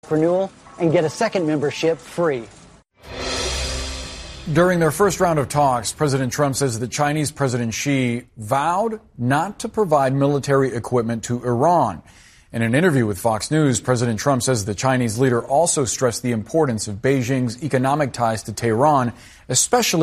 renewal and get a second membership free. During their first round of talks, President Trump says that Chinese President Xi vowed not to provide military equipment to Iran. In an interview with Fox News, President Trump says the Chinese leader also stressed the importance of Beijing's economic ties to Tehran, especially